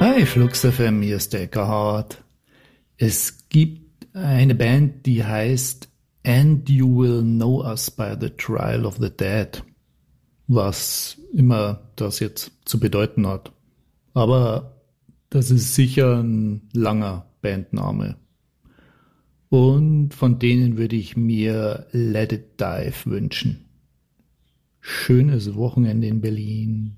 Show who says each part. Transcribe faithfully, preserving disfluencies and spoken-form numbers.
Speaker 1: Hi, Flux F M, hier ist der Eckhard. Es gibt eine Band, die heißt And You Will Know Us by the Trial of the Dead, was immer das jetzt zu bedeuten hat. Aber das ist sicher ein langer Bandname. Und von denen würde ich mir Let It Dive wünschen. Schönes Wochenende in Berlin.